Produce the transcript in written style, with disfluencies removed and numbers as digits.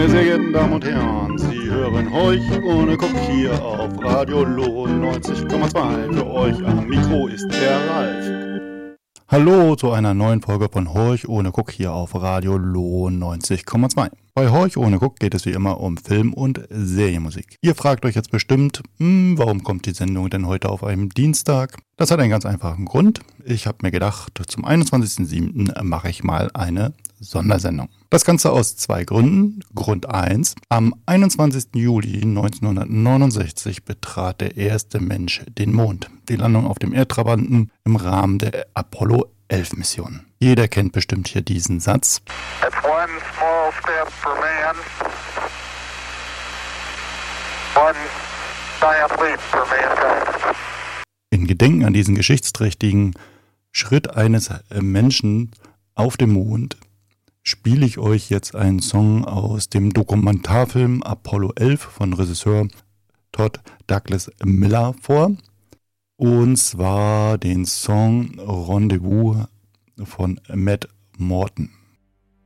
Meine sehr geehrten Damen und Herren, Sie hören Horch ohne Guck hier auf Radio Lohn 90,2. Für euch am Mikro ist der Ralf. Hallo zu einer neuen Folge von Horch ohne Guck hier auf Radio Lohn 90,2. Bei Horch ohne Guck geht es wie immer um Film- und Serienmusik. Ihr fragt euch jetzt bestimmt, warum kommt die Sendung denn heute auf einem Dienstag? Das hat einen ganz einfachen Grund. Ich habe mir gedacht, zum 21.07. mache ich mal eine Sondersendung. Das Ganze aus zwei Gründen. Grund 1. Am 21. Juli 1969 betrat der erste Mensch den Mond. Die Landung auf dem Erdtrabanten im Rahmen der Apollo 11 Mission. Jeder kennt bestimmt hier diesen Satz. That's one small step for man, one giant leap for mankind. In Gedenken an diesen geschichtsträchtigen Schritt eines Menschen auf dem Mond spiele ich euch jetzt einen Song aus dem Dokumentarfilm Apollo 11 von Regisseur Todd Douglas Miller vor. Und zwar den Song Rendezvous von Matt Morton.